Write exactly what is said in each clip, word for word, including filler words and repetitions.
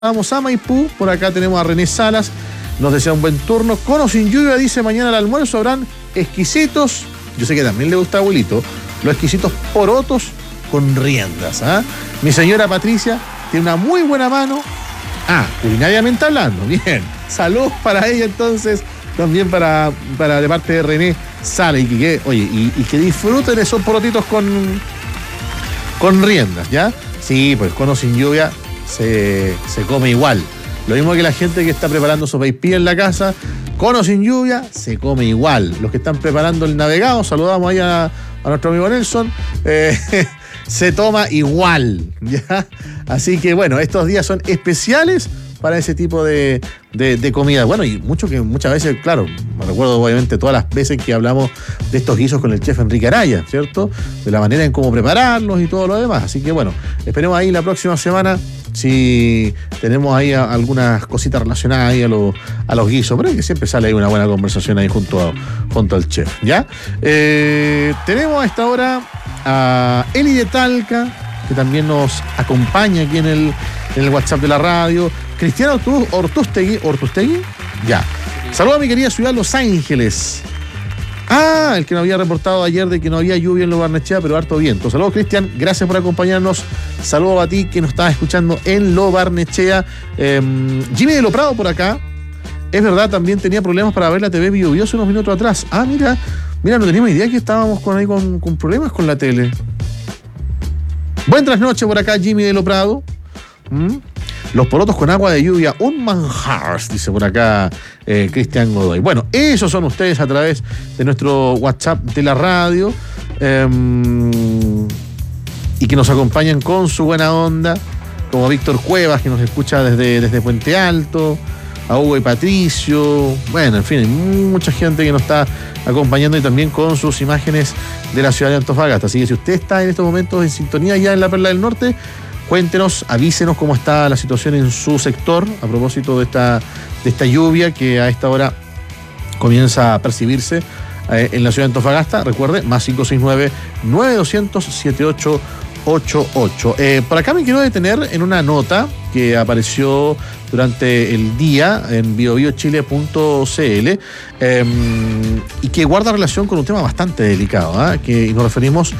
Vamos a Maipú, por acá tenemos a René Salas, nos desea un buen turno. Con o sin lluvia, dice, mañana al almuerzo habrán exquisitos, yo sé que también le gusta a abuelito, los exquisitos porotos con riendas. ¿eh? Mi señora Patricia tiene una muy buena mano, ah, culinariamente hablando, bien. Saludos para ella entonces, también para, para de parte de René Salas, y que, oye, y, y que disfruten esos porotitos con, con riendas, ¿ya? Sí, pues con o sin lluvia Se, se come igual. Lo mismo que la gente que está preparando sopaipilla en la casa, con o sin lluvia, se come igual. Los que están preparando el navegado, saludamos ahí a, a nuestro amigo Nelson, eh, se toma igual, ¿ya? Así que bueno, estos días son especiales para ese tipo de, de, de comida. Bueno, y mucho que muchas veces, claro, me recuerdo obviamente todas las veces que hablamos de estos guisos con el chef Enrique Araya, ¿cierto? De la manera en cómo prepararlos y todo lo demás. Así que bueno, esperemos ahí la próxima semana si tenemos ahí a, algunas cositas relacionadas ahí a, lo, a los guisos, pero es que siempre sale ahí una buena conversación ahí junto, a, junto al chef, ¿ya? Eh, tenemos a esta hora a Eli de Talca, que también nos acompaña aquí en el, en el WhatsApp de la radio. Cristiano Ortustegui, Ortustegui, ya. Saludos a mi querida ciudad Los Ángeles. Ah, el que nos había reportado ayer de que no había lluvia en Lo Barnechea, pero harto viento. Saludos, Cristian, gracias por acompañarnos. Saludos a ti que nos estabas escuchando en Lo Barnechea. Eh, Jimmy de Lo Prado por acá. Es verdad, también tenía problemas para ver la T V Bio Bio hace unos minutos atrás. Ah, mira, mira, no teníamos idea que estábamos con, ahí con, con problemas con la tele. Buen trasnoche por acá, Jimmy de Lo Prado. ¿Mm? Los porotos con agua de lluvia, un manjar, dice por acá eh, Cristian Godoy. Bueno, esos son ustedes a través de nuestro WhatsApp de la radio eh, y que nos acompañan con su buena onda, como Víctor Cuevas, que nos escucha desde, desde Puente Alto, a Hugo y Patricio, bueno, en fin, hay mucha gente que nos está acompañando y también con sus imágenes de la ciudad de Antofagasta. Así que si usted está en estos momentos en sintonía ya en la Perla del Norte, cuéntenos, avísenos cómo está la situación en su sector a propósito de esta, de esta lluvia que a esta hora comienza a percibirse eh, en la ciudad de Antofagasta. Recuerde, más cinco seis nueve, nueve dos cero cero, siete ocho ocho ocho. Eh, por acá me quiero detener en una nota que apareció durante el día en bio bio chile punto c l eh, y que guarda relación con un tema bastante delicado, ¿eh? que y nos referimos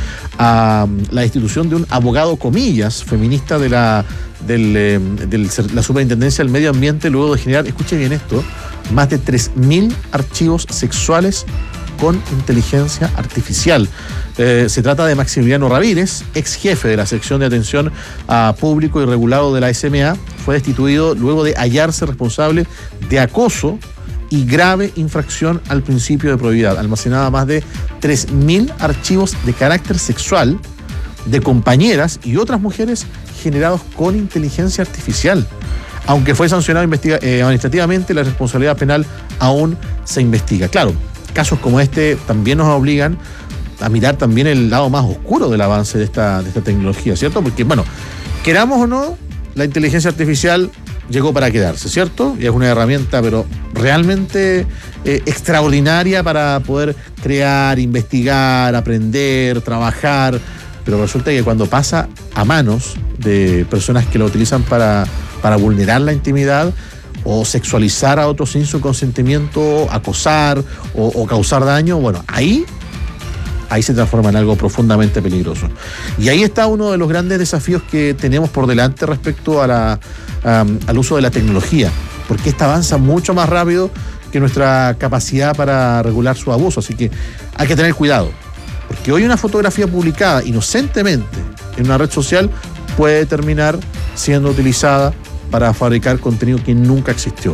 a la institución de un abogado, comillas, feminista de la del, eh, del, la Superintendencia del Medio Ambiente, luego de generar, escuche bien esto, más de tres mil archivos sexuales con inteligencia artificial. Eh, se trata de Maximiliano Ramírez, ex jefe de la sección de atención a público y regulado de la S M A. Fue destituido luego de hallarse responsable de acoso y grave infracción al principio de probidad. Almacenaba más de tres mil archivos de carácter sexual de compañeras y otras mujeres generados con inteligencia artificial. Aunque fue sancionado investiga, eh, administrativamente, la responsabilidad penal aún se investiga. Claro, casos como este también nos obligan a mirar también el lado más oscuro del avance de esta, de esta tecnología, ¿cierto? Porque, bueno, queramos o no, la inteligencia artificial llegó para quedarse, ¿cierto? Y es una herramienta, pero realmente eh, extraordinaria para poder crear, investigar, aprender, trabajar, pero resulta que cuando pasa a manos de personas que la utilizan para, para vulnerar la intimidad, o sexualizar a otros sin su consentimiento, acosar o, o causar daño, bueno, ahí, ahí se transforma en algo profundamente peligroso. Y ahí está uno de los grandes desafíos que tenemos por delante respecto a la, um, al uso de la tecnología, porque esta avanza mucho más rápido que nuestra capacidad para regular su abuso, así que hay que tener cuidado, porque hoy una fotografía publicada inocentemente en una red social puede terminar siendo utilizada para fabricar contenido que nunca existió.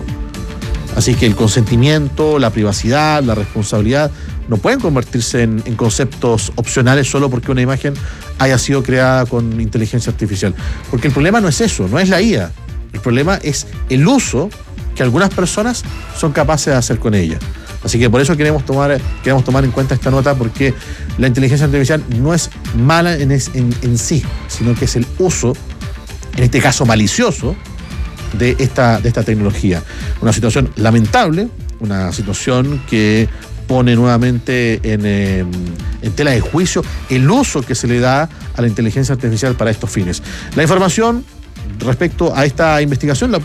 Así que el consentimiento, la privacidad, la responsabilidad no pueden convertirse en, en conceptos opcionales solo porque una imagen haya sido creada con inteligencia artificial. Porque el problema no es eso, no es la I A. El problema es el uso que algunas personas son capaces de hacer con ella. Así que por eso queremos tomar, queremos tomar en cuenta esta nota, porque la inteligencia artificial no es mala en, en, en sí, sino que es el uso, en este caso malicioso, de esta, de esta tecnología. Una situación lamentable, una situación que pone nuevamente en, eh, en tela de juicio el uso que se le da a la inteligencia artificial para estos fines. La información respecto a esta investigación. La